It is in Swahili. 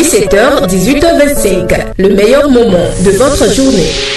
17h, 18h25. Le meilleur moment de votre journée.